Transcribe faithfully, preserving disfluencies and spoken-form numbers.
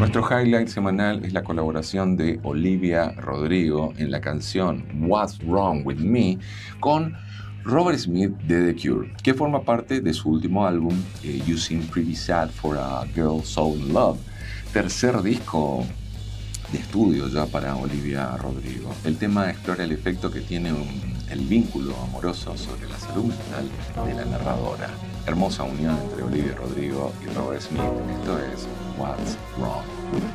Nuestro highlight semanal es la colaboración de Olivia Rodrigo en la canción What's Wrong With Me con Robert Smith de The Cure, que forma parte de su último álbum, eh, You Seem Pretty Sad for a Girl So In Love, tercer disco de estudio ya para Olivia Rodrigo. El tema explora el efecto que tiene un, el vínculo amoroso sobre la salud mental de la narradora. Hermosa unión entre Olivia Rodrigo y Robert Smith. Esto es What's Wrong With Me.